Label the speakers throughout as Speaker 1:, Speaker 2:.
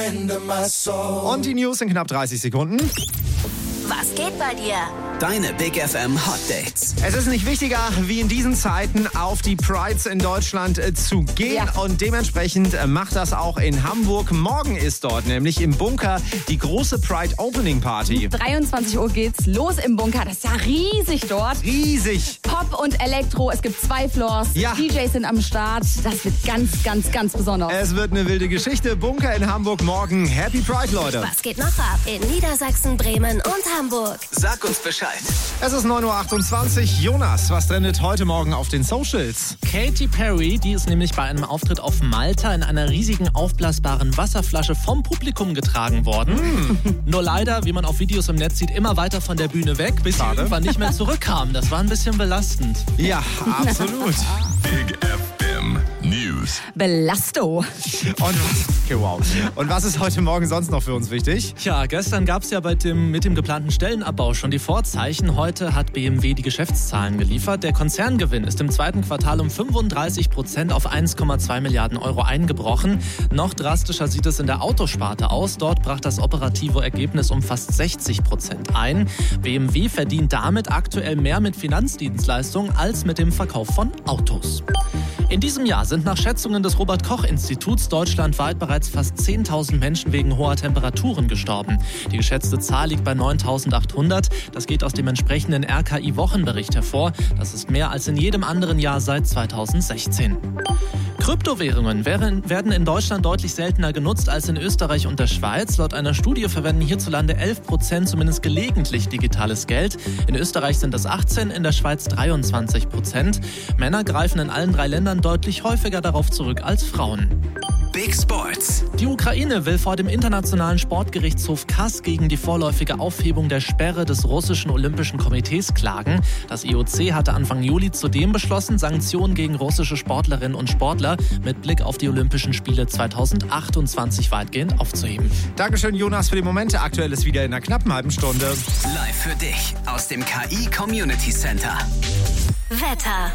Speaker 1: Und die News in knapp 30 Sekunden.
Speaker 2: Was geht bei dir?
Speaker 3: Deine Big FM Hot Dates.
Speaker 1: Es ist nicht wichtiger, wie in diesen Zeiten auf die Prides in Deutschland zu gehen.
Speaker 4: Ja.
Speaker 1: Und dementsprechend macht das auch in Hamburg. Morgen ist dort nämlich im Bunker die große Pride Opening Party.
Speaker 4: 23 Uhr geht's los im Bunker. Das ist ja riesig dort.
Speaker 1: Riesig.
Speaker 4: Pop und Elektro. Es gibt 2 Floors.
Speaker 1: Ja.
Speaker 4: DJs sind am Start. Das wird ganz, ganz, ganz besonders.
Speaker 1: Es wird eine wilde Geschichte. Bunker in Hamburg morgen. Happy Pride, Leute.
Speaker 2: Was geht noch ab in Niedersachsen, Bremen und Hamburg?
Speaker 3: Sag uns Bescheid.
Speaker 1: Es ist 9.28 Uhr. Jonas, was trendet heute Morgen auf den Socials?
Speaker 5: Katy Perry, die ist nämlich bei einem Auftritt auf Malta in einer riesigen aufblasbaren Wasserflasche vom Publikum getragen worden. Nur leider, wie man auf Videos im Netz sieht, immer weiter von der Bühne weg, bis sie irgendwann nicht mehr zurückkam. Das war ein bisschen belastend.
Speaker 1: Ja, absolut.
Speaker 6: Big FM News.
Speaker 4: Belasto.
Speaker 1: Und was ist heute Morgen sonst noch für uns wichtig?
Speaker 5: Tja, gestern gab es ja mit dem geplanten Stellenabbau schon die Vorzeichen. Heute hat BMW die Geschäftszahlen geliefert. Der Konzerngewinn ist im zweiten Quartal um 35% auf 1,2 Milliarden Euro eingebrochen. Noch drastischer sieht es in der Autosparte aus. Dort brach das operative Ergebnis um fast 60% ein. BMW verdient damit aktuell mehr mit Finanzdienstleistungen als mit dem Verkauf von Autos. In diesem Jahr sind nach Schätzungen des Robert-Koch-Instituts deutschlandweit bereits fast 10.000 Menschen wegen hoher Temperaturen gestorben. Die geschätzte Zahl liegt bei 9.800. Das geht aus dem entsprechenden RKI-Wochenbericht hervor. Das ist mehr als in jedem anderen Jahr seit 2016. Kryptowährungen werden in Deutschland deutlich seltener genutzt als in Österreich und der Schweiz. Laut einer Studie verwenden hierzulande 11% zumindest gelegentlich digitales Geld. In Österreich sind es 18%, in der Schweiz 23%. Männer greifen in allen 3 Ländern deutlich häufiger darauf zurück als Frauen.
Speaker 3: Big Sports.
Speaker 5: Die Ukraine will vor dem Internationalen Sportgerichtshof KAS gegen die vorläufige Aufhebung der Sperre des russischen Olympischen Komitees klagen. Das IOC hatte Anfang Juli zudem beschlossen, Sanktionen gegen russische Sportlerinnen und Sportler mit Blick auf die Olympischen Spiele 2028 weitgehend aufzuheben.
Speaker 1: Dankeschön, Jonas, für die Momente. Aktuell ist wieder in einer knappen halben Stunde.
Speaker 3: Live für dich aus dem KI Community Center.
Speaker 2: Wetter.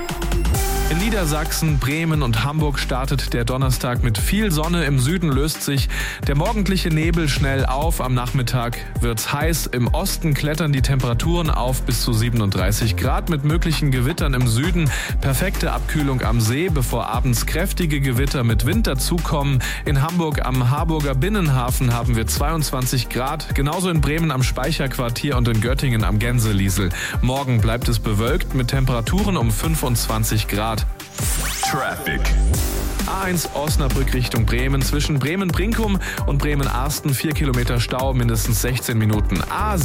Speaker 7: In Niedersachsen, Bremen und Hamburg startet der Donnerstag mit viel Sonne. Im Süden löst sich der morgendliche Nebel schnell auf. Am Nachmittag wird's heiß. Im Osten klettern die Temperaturen auf bis zu 37 Grad mit möglichen Gewittern im Süden. Perfekte Abkühlung am See, bevor abends kräftige Gewitter mit Wind dazukommen. In Hamburg am Harburger Binnenhafen haben wir 22 Grad. Genauso in Bremen am Speicherquartier und in Göttingen am Gänseliesel. Morgen bleibt es bewölkt mit Temperaturen um 25 Grad.
Speaker 6: Traffic.
Speaker 7: A1 Osnabrück Richtung Bremen. Zwischen Bremen-Brinkum und Bremen-Arsten 4 Kilometer Stau, mindestens 16 Minuten.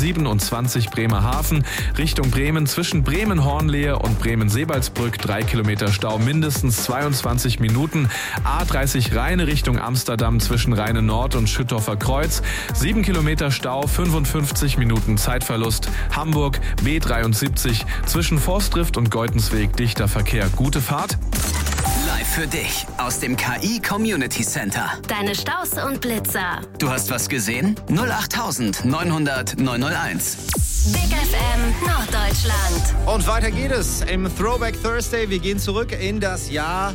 Speaker 7: A27 Bremerhaven Richtung Bremen. Zwischen Bremen-Hornlehe und Bremen-Sebalsbrück 3 Kilometer Stau, mindestens 22 Minuten. A30 Rheine Richtung Amsterdam zwischen Rheine Nord und Schüttorfer Kreuz. 7 Kilometer Stau, 55 Minuten Zeitverlust. Hamburg B73 zwischen Forstdrift und Geutensweg dichter Verkehr. Gute Fahrt.
Speaker 3: Live für dich aus dem KI Community Center.
Speaker 2: Deine Staus und Blitzer.
Speaker 3: Du hast was gesehen? 08000 900 901.
Speaker 2: Big FM Norddeutschland.
Speaker 1: Und weiter geht es im Throwback Thursday. Wir gehen zurück in das Jahr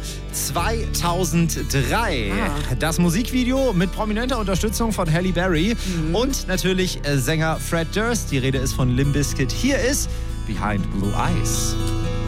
Speaker 1: 2003. Das Musikvideo mit prominenter Unterstützung von Halle Berry und natürlich Sänger Fred Durst. Die Rede ist von Limp Bizkit. Hier ist Behind Blue Eyes.